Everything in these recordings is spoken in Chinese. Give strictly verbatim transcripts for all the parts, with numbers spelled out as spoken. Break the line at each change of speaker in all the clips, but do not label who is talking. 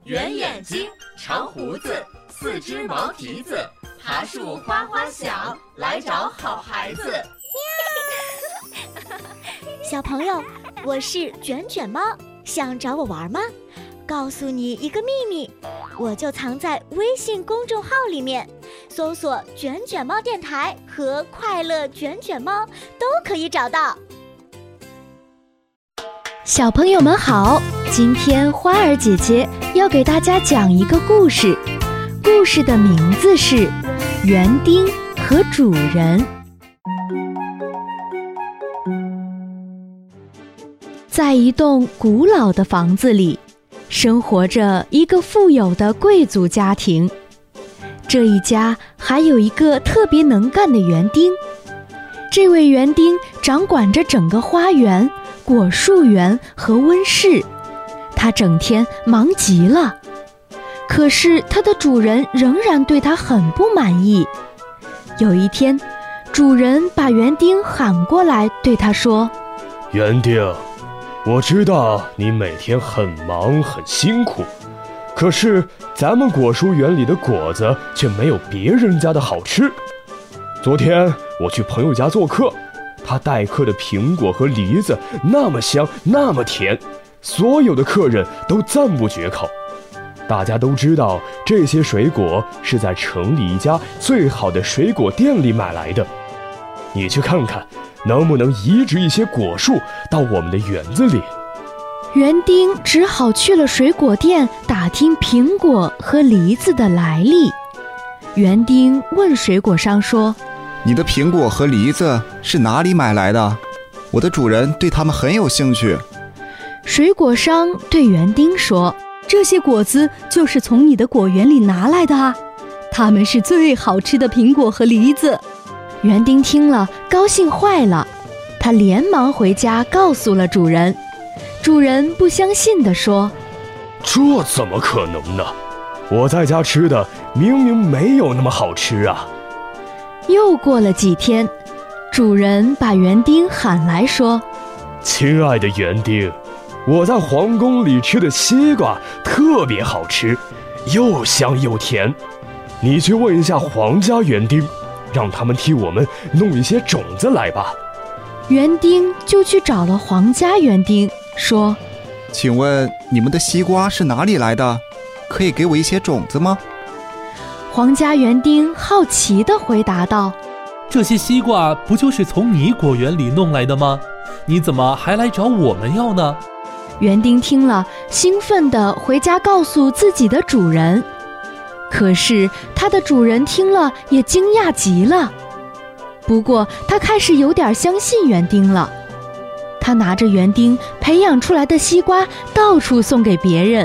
圆眼睛，长胡子，四只毛蹄子，爬树哗哗响，来找好孩子。
小朋友，我是卷卷猫，想找我玩吗？告诉你一个秘密，我就藏在微信公众号里面，搜索卷卷猫电台和快乐卷卷猫都可以找到。
小朋友们好，今天花儿姐姐要给大家讲一个故事，故事的名字是园丁和主人。在一栋古老的房子里，生活着一个富有的贵族家庭。这一家还有一个特别能干的园丁，这位园丁掌管着整个花园、果树园和温室，他整天忙极了。可是他的主人仍然对他很不满意。有一天，主人把园丁喊过来，对他说：
园丁，我知道你每天很忙很辛苦，可是咱们果蔬园里的果子却没有别人家的好吃。昨天我去朋友家做客，他待客的苹果和梨子那么香那么甜，所有的客人都赞不绝口。大家都知道这些水果是在城里一家最好的水果店里买来的，你去看看能不能移植一些果树到我们的园子里。
园丁只好去了水果店打听苹果和梨子的来历。园丁问水果商说：
你的苹果和梨子是哪里买来的？我的主人对它们很有兴趣。
水果商对园丁说：
这些果子就是从你的果园里拿来的啊，它们是最好吃的苹果和梨子。
园丁听了高兴坏了，他连忙回家告诉了主人。主人不相信地说：
这怎么可能呢？我在家吃的明明没有那么好吃啊。
又过了几天，主人把园丁喊来说：
亲爱的园丁，我在皇宫里吃的西瓜特别好吃，又香又甜，你去问一下皇家园丁，让他们替我们弄一些种子来吧。
园丁就去找了皇家园丁，说：
请问你们的西瓜是哪里来的？可以给我一些种子吗？
皇家园丁好奇地回答道：
这些西瓜不就是从你果园里弄来的吗？你怎么还来找我们要呢？
园丁听了，兴奋地回家告诉自己的主人。可是他的主人听了也惊讶极了，不过他开始有点相信园丁了。他拿着园丁培养出来的西瓜到处送给别人。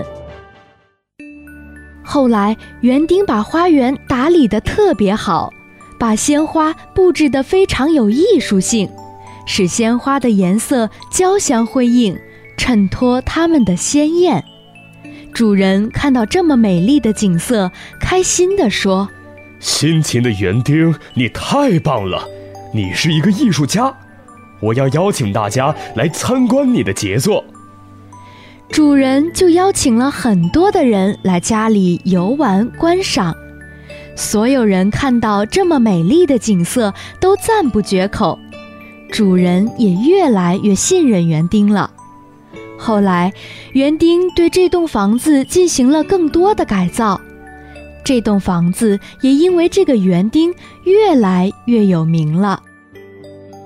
后来园丁把花园打理得特别好，把鲜花布置得非常有艺术性，使鲜花的颜色交相辉映，衬托它们的鲜艳。主人看到这么美丽的景色，开心地说：
辛勤的园丁，你太棒了，你是一个艺术家，我要邀请大家来参观你的杰作。
主人就邀请了很多的人来家里游玩观赏，所有人看到这么美丽的景色都赞不绝口，主人也越来越信任园丁了。后来园丁对这栋房子进行了更多的改造，这栋房子也因为这个园丁越来越有名了。